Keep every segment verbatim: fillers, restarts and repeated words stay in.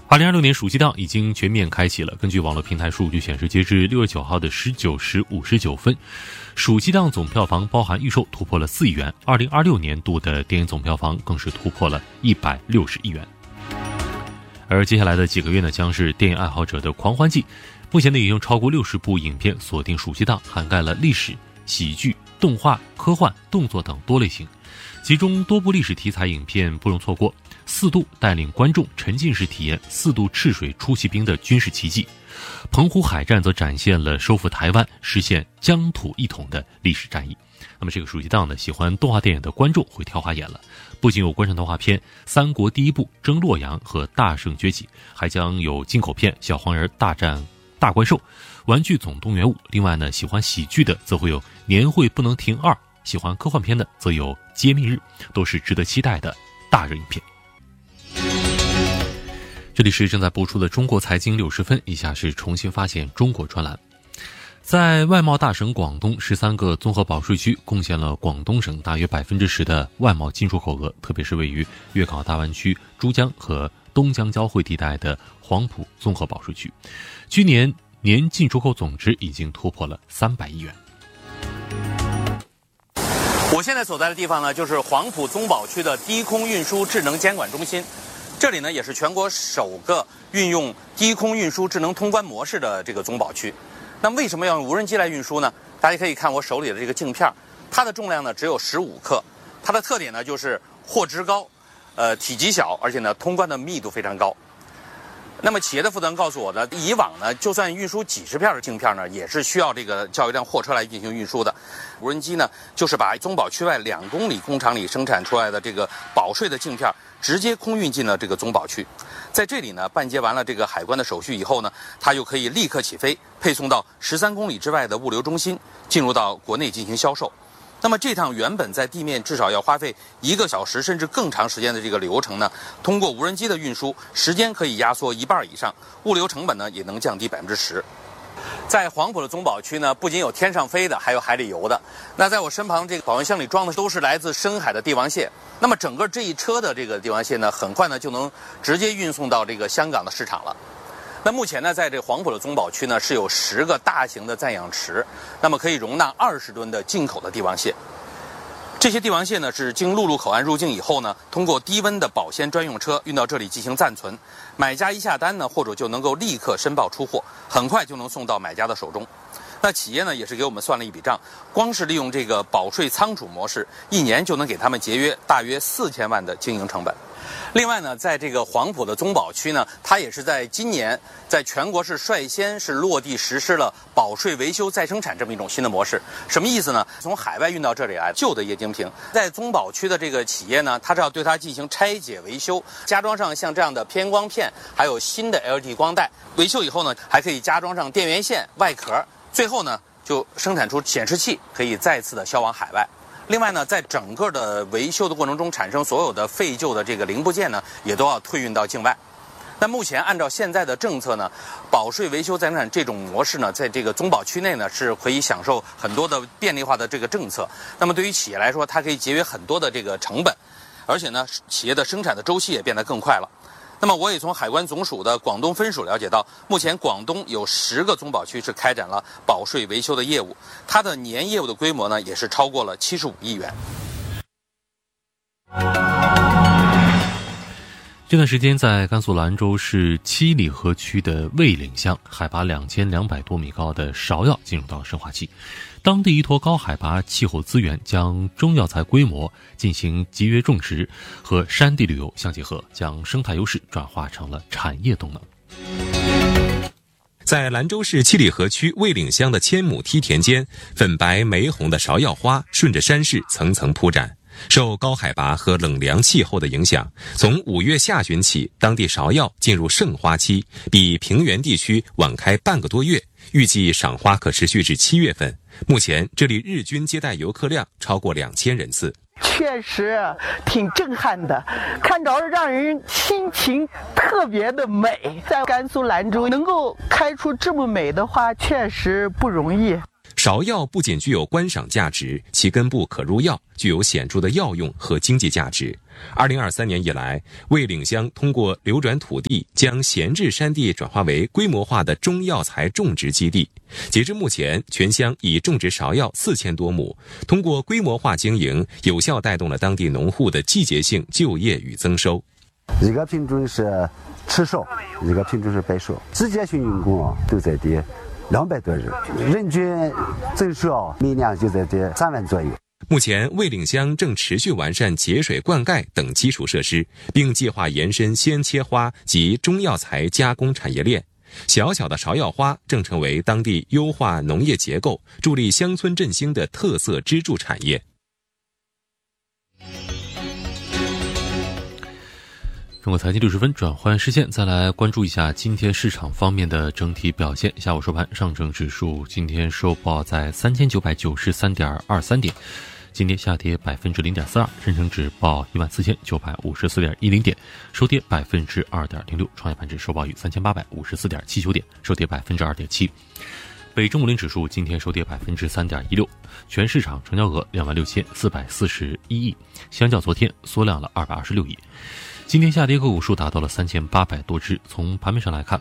二零二六年暑期档已经全面开启了。根据网络平台数据显示，截至六月九号的十九时五十九分，暑期档总票房包含预售突破了四亿元。二零二六年度的电影总票房更是突破了一百六十亿元。而接下来的几个月呢，将是电影爱好者的狂欢季。目前呢，已经超过六十部影片锁定暑期档，涵盖了历史、喜剧、动画、科幻、动作等多类型。其中多部历史题材影片不容错过。四渡带领观众沉浸式体验四渡赤水出奇兵的军事奇迹，澎湖海战则展现了收复台湾、实现疆土一统的历史战役。那么这个暑期档呢，喜欢动画电影的观众会挑花眼了。不仅有国产动画片《三国第一部征洛阳》和《大圣崛起》，还将有进口片《小黄人大战大怪兽》、《玩具总动员五》。另外呢，喜欢喜剧的则会有《年会不能停二》，喜欢科幻片的则有《揭秘日》，都是值得期待的大热影片。这里是正在播出的中国财经六十分，以下是重新发现中国专栏。在外贸大省广东，十三个综合保税区贡献了广东省大约百分之十的外贸进出口额，特别是位于粤港澳大湾区珠江和东江交汇地带的黄埔综合保税区，去年年进出口总值已经突破了三百亿元。 我现在所在的地方呢，就是黄埔综保区的低空运输智能监管中心。这里呢，也是全国首个运用低空运输智能通关模式的这个综保区。那么为什么要用无人机来运输呢？大家可以看我手里的这个镜片，它的重量呢只有十五克，它的特点呢就是货值高，呃体积小，而且呢通关的密度非常高。那么企业的负责人告诉我呢，以往呢就算运输几十片的镜片呢，也是需要这个叫一辆货车来进行运输的。无人机呢，就是把综保区外两公里工厂里生产出来的这个保税的镜片，直接空运进了这个综保区。在这里呢，办结完了这个海关的手续以后呢，它又可以立刻起飞，配送到十三公里之外的物流中心，进入到国内进行销售。那么这趟原本在地面至少要花费一个小时甚至更长时间的这个流程呢，通过无人机的运输，时间可以压缩一半以上，物流成本呢也能降低百分之十。在黄埔的综保区呢，不仅有天上飞的，还有海里游的。那在我身旁这个保温箱里装的都是来自深海的帝王蟹。那么整个这一车的这个帝王蟹呢，很快呢就能直接运送到这个香港的市场了。那目前呢，在这个黄埔的综保区呢，是有十个大型的暂养池，那么可以容纳二十吨的进口的帝王蟹。这些帝王蟹呢，是经陆路口岸入境以后呢，通过低温的保鲜专用车运到这里进行暂存。买家一下单呢，或者就能够立刻申报出货，很快就能送到买家的手中。那企业呢，也是给我们算了一笔账，光是利用这个保税仓储模式，一年就能给他们节约大约四千万的经营成本。另外呢，在这个黄埔的综保区呢，它也是在今年在全国是率先是落地实施了保税维修再生产这么一种新的模式。什么意思呢？从海外运到这里来旧的液晶屏，在综保区的这个企业呢，它是要对它进行拆解维修，加装上像这样的偏光片，还有新的 L E D 光带。维修以后呢，还可以加装上电源线、外壳，最后呢就生产出显示器，可以再次的销往海外。另外呢，在整个的维修的过程中产生所有的废旧的这个零部件呢，也都要退运到境外。那目前按照现在的政策呢，保税维修再生产这种模式呢，在这个综保区内呢是可以享受很多的便利化的这个政策。那么对于企业来说，它可以节约很多的这个成本，而且呢，企业的生产的周期也变得更快了。那么我也从海关总署的广东分署了解到，目前广东有十个综保区是开展了保税维修的业务，它的年业务的规模呢也是超过了七十五亿元。 这段时间在甘肃兰州市七里河区的卫岭乡，海拔两千两百多米高的芍药进入到生化期。当地依托高海拔气候资源，将中药材规模进行集约种植，和山地旅游相结合，将生态优势转化成了产业动能。 在兰州市七里河区卫岭乡的千亩梯田间，粉白玫红的芍药花顺着山势层层铺展。受高海拔和冷凉气候的影响，从五月下旬起，当地芍药进入盛花期，比平原地区晚开半个多月，预计赏花可持续至七月份。目前这里日均接待游客量超过两千人次。 确实挺震撼的，看着让人心情特别的美。在甘肃兰州能够开出这么美的花，确实不容易。 芍药不仅具有观赏价值，其根部可入药，具有显著的药用和经济价值。 二零二三年以来，魏岭乡通过流转土地，将闲置山地转化为规模化的中药材种植基地。截至目前，全乡已种植芍药四千多亩，通过规模化经营，有效带动了当地农户的季节性就业与增收。 一个品种是赤芍，一个品种是白芍，季节性用工都在这两百多人，人均增收每年就在这三万左右。 目前，魏岭乡正持续完善节水灌溉等基础设施，并计划延伸鲜切花及中药材加工产业链。小小的芍药花正成为当地优化农业结构、助力乡村振兴的特色支柱产业。 中国财经六十分转换视线，再来关注一下今天市场方面的整体表现。下午收盘，上证指数今天收报在三千九百九十三点二三点，今天下跌百分之零点四二，深成指报一万四千九百五十四点一零点，收跌百分之二点零六，创业板指收报于三千八百五十四点七九点，收跌百分之二点七。北证五零指数今天收跌百分之三点一六，全市场成交额两万六千四百四十一亿，相较昨天缩量了二百二十六亿。今天下跌个股数达到了三千八百多只。从盘面上来看，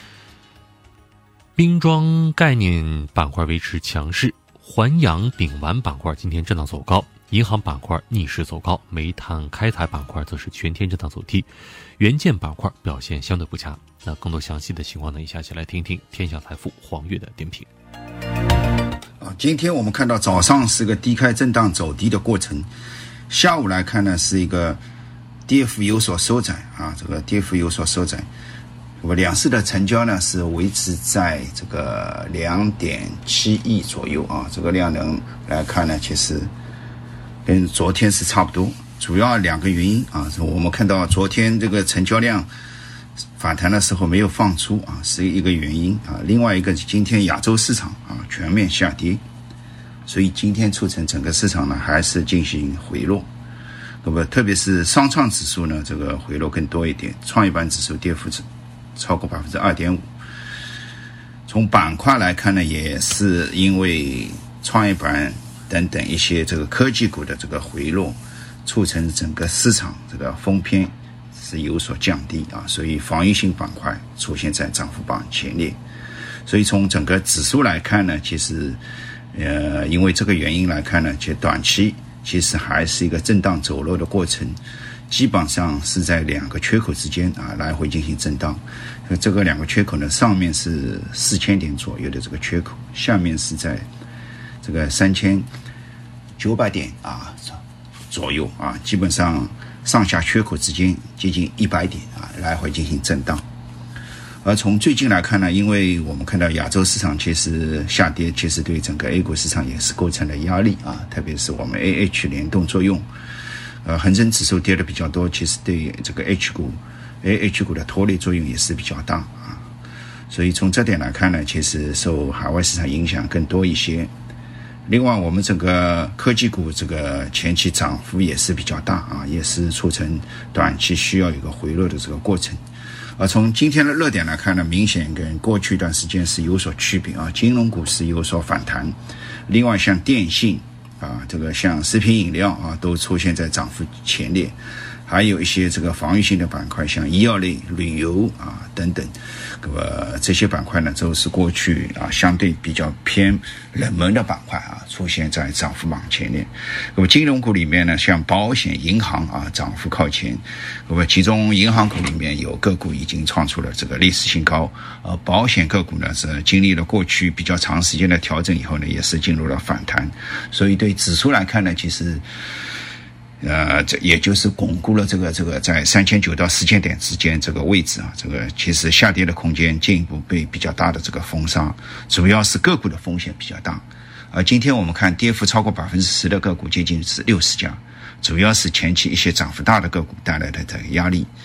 冰装概念板块维持强势，环氧丙烷板块今天震荡走高，银行板块逆势走高，煤炭开采板块则是全天震荡走低，元件板块表现相对不佳。那更多详细的情况呢，以下一起来听一听天下财富黄月的点评。 啊，今天我们看到早上是个低开震荡走低的过程，下午来看呢是一个跌幅有所收窄啊，这个跌幅有所收窄。那么两市的成交呢是维持在这个两点七亿左右啊，这个量能来看呢，其实跟昨天是差不多。主要两个原因啊，我们看到昨天这个成交量反弹的时候没有放出啊，是一个原因啊。另外一个，今天亚洲市场啊全面下跌，所以今天促成整个市场呢还是进行回落。那么特别是上创指数呢，这个回落更多一点，创业板指数跌幅超过百分之二点五。从板块来看呢，也是因为创业板等等一些这个科技股的这个回落，促成整个市场这个风偏是有所降低啊，所以防御性板块出现在涨幅榜前列。所以从整个指数来看呢，其实呃因为这个原因来看呢，其实短期其实还是一个震荡走弱的过程，基本上是在两个缺口之间啊来回进行震荡。这个两个缺口呢，上面是四千点左右的这个缺口，下面是在这个三千九百点啊左右啊，基本上上下缺口之间接近一百点啊，来回进行震荡。而从最近来看呢，因为我们看到亚洲市场其实下跌，其实对整个 A 股市场也是构成了压力啊，特别是我们 A H 联动作用，呃，恒生指数跌的比较多，其实对这个 H 股 A H 股的拖累作用也是比较大啊。所以从这点来看呢，其实受海外市场影响更多一些。另外，我们整个科技股这个前期涨幅也是比较大啊，也是促成短期需要有一个回落的这个过程。而从今天的热点来看呢，明显跟过去一段时间是有所区别啊，金融股是有所反弹，另外像电信啊，这个像食品饮料啊，都出现在涨幅前列，还有一些这个防御性的板块，像医药类、旅游啊等等，那么这些板块呢，都是过去啊相对比较偏冷门的板块啊，出现在涨幅榜前列。那么金融股里面呢，像保险、银行啊，涨幅靠前。那么其中银行股里面有个股已经创出了这个历史新高，而保险个股呢是经历了过去比较长时间的调整以后呢，也是进入了反弹。所以对指数来看呢，其实。呃，这也就是巩固了这个这个在三千九到四千点之间这个位置啊，这个其实下跌的空间进一步被比较大的这个封杀，主要是个股的风险比较大。而今天我们看跌幅超过百分之十的个股接近是六十家，主要是前期一些涨幅大的个股带来的这个压力。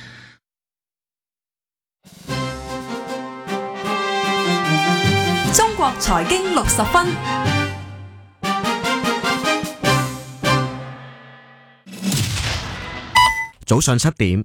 中國財經六十分。 早上七點，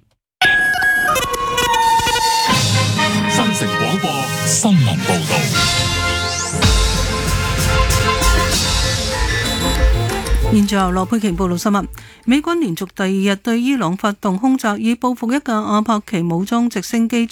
新城廣播新聞報導。 年現在由羅佩瓊報道新聞。美軍連續第二日對伊朗發動空襲，以報復一架阿帕奇武裝直升機